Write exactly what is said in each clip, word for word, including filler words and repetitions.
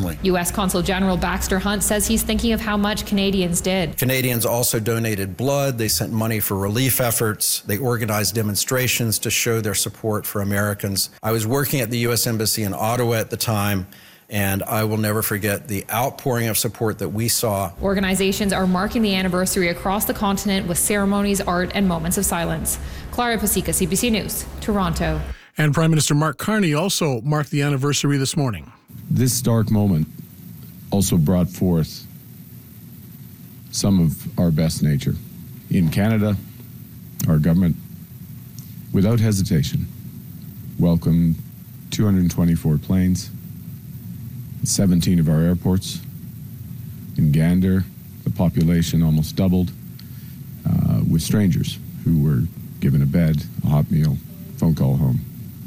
family. U S Consul General Baxter Hunt says he's thinking of how much Canadians did. Canadians also donated blood. They sent money for relief efforts. They organized demonstrations to show their support for Americans. I was working at the U S Embassy in Ottawa at the time, and I will never forget the outpouring of support that we saw. Organizations are marking the anniversary across the continent with ceremonies, art, and moments of silence. Clara Pasica, C B C News, Toronto. And Prime Minister Mark Carney also marked the anniversary this morning. This dark moment also brought forth some of our best nature. In Canada, our government, without hesitation, welcomed two hundred twenty-four planes, seventeen of our airports. In Gander, the population almost doubled, uh, with strangers who were given a bed, a hot meal, phone call home.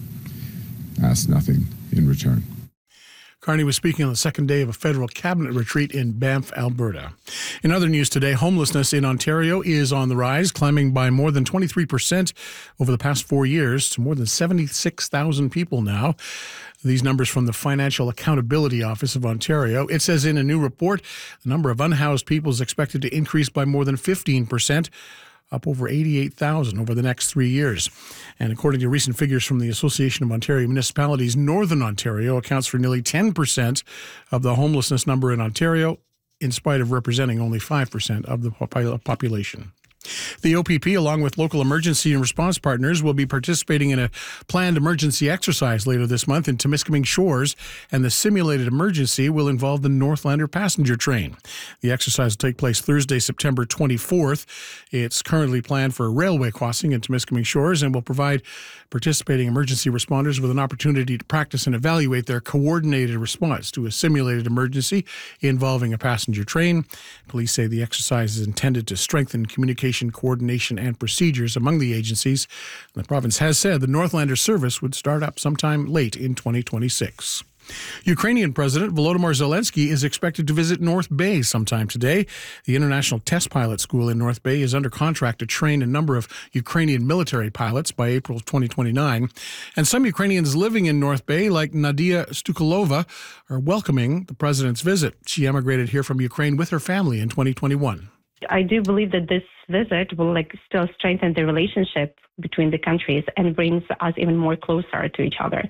Asked nothing in return. Carney was speaking on the second day of a federal cabinet retreat in Banff, Alberta. In other news today, homelessness in Ontario is on the rise, climbing by more than twenty-three percent over the past four years to more than seventy-six thousand people now. These numbers from the Financial Accountability Office of Ontario. It says in a new report, the number of unhoused people is expected to increase by more than fifteen percent, up over eighty-eight thousand over the next three years. And according to recent figures from the Association of Ontario Municipalities, Northern Ontario accounts for nearly ten percent of the homelessness number in Ontario, in spite of representing only five percent of the population. The O P P, along with local emergency and response partners, will be participating in a planned emergency exercise later this month in Temiskaming Shores, and the simulated emergency will involve the Northlander passenger train. The exercise will take place Thursday, September twenty-fourth. It's currently planned for a railway crossing in Temiskaming Shores and will provide participating emergency responders with an opportunity to practice and evaluate their coordinated response to a simulated emergency involving a passenger train. Police say the exercise is intended to strengthen communication, coordination, and procedures among the agencies. The province has said the Northlander service would start up sometime late in twenty twenty-six. Ukrainian President Volodymyr Zelensky is expected to visit North Bay sometime today. The International Test Pilot School in North Bay is under contract to train a number of Ukrainian military pilots by April twenty twenty-nine. And some Ukrainians living in North Bay, like Nadia Stukalova, are welcoming the president's visit. She emigrated here from Ukraine with her family in twenty twenty-one. I do believe that this visit will like still strengthen the relationship between the countries and brings us even more closer to each other.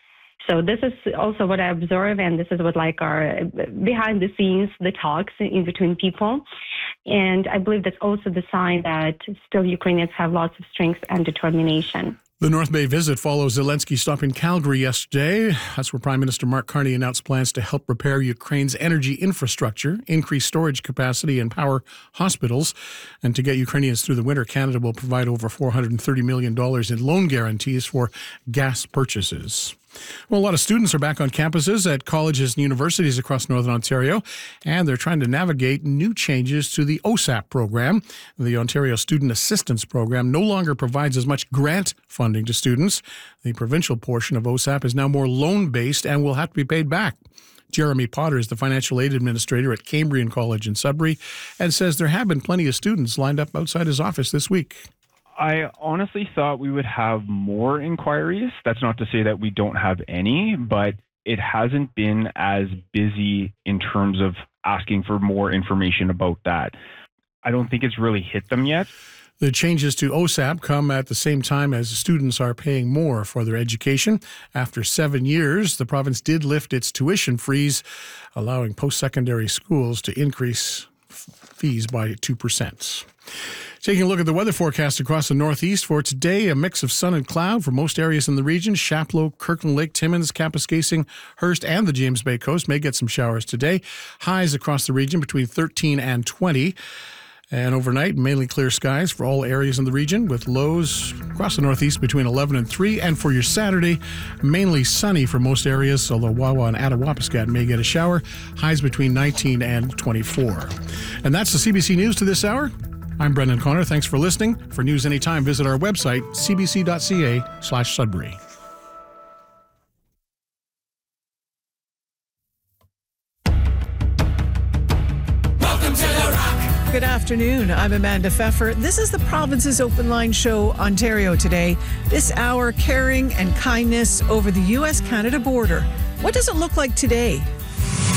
So this is also what I observe, and this is what like our behind the scenes, the talks in between people. And I believe that's also the sign that still Ukrainians have lots of strength and determination. The North Bay visit follows Zelensky's stop in Calgary yesterday. That's where Prime Minister Mark Carney announced plans to help repair Ukraine's energy infrastructure, increase storage capacity, and power hospitals. And to get Ukrainians through the winter, Canada will provide over four hundred thirty million dollars in loan guarantees for gas purchases. Well, a lot of students are back on campuses at colleges and universities across Northern Ontario, and they're trying to navigate new changes to the O S A P program. The Ontario Student Assistance Program no longer provides as much grant funding to students. The provincial portion of O S A P is now more loan-based and will have to be paid back. Jeremy Potter is the financial aid administrator at Cambrian College in Sudbury and says there have been plenty of students lined up outside his office this week. I honestly thought we would have more inquiries. That's not to say that we don't have any, but it hasn't been as busy in terms of asking for more information about that. I don't think it's really hit them yet. The changes to O S A P come at the same time as students are paying more for their education. After seven years, the province did lift its tuition freeze, allowing post-secondary schools to increase fees by two percent. Taking a look at the weather forecast across the northeast for today, a mix of sun and cloud for most areas in the region. Chapleau, Kirkland Lake, Timmins, Kapuskasing, Hearst, and the James Bay coast may get some showers today. Highs across the region between thirteen and twenty. And overnight, mainly clear skies for all areas in the region, with lows across the northeast between eleven and three. And for your Saturday, mainly sunny for most areas, although Wawa and Attawapiskat may get a shower. Highs between nineteen and twenty-four. And that's the C B C News to this hour. I'm Brendan Connor. Thanks for listening. For news anytime, visit our website, cbc.ca slash Sudbury. Good afternoon. I'm Amanda Pfeffer. This is the province's Open Line Show, Ontario Today. This hour, caring and kindness over the U S Canada border. What does it look like today?